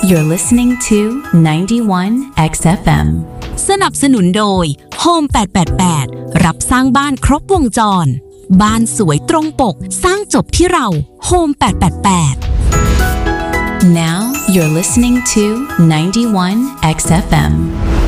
You're listening to 91 XFM สนับสนุนโดย Home 888 รับสร้างบ้านครบวงจรบ้านสวยตรงปกสร้างจบที่เรา Home 888 Now you're listening to 91 XFM